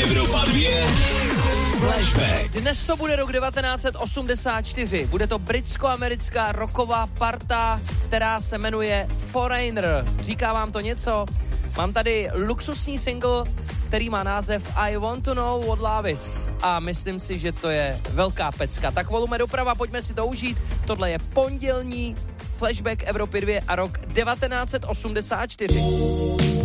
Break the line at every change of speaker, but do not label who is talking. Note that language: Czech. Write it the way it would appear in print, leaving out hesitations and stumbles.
Evropa 2 Flashback.
Dnes to bude rok 1984. Bude to britsko-americká rocková parta, která se jmenuje Foreigner. Říká vám to něco? Mám tady luxusní single, který má název I Want to Know What Love Is. A myslím si, že to je velká pecka. Tak volume doprava, pojďme si to užít. Tohle je pondělní Flashback Evropy 2 a rok 1984.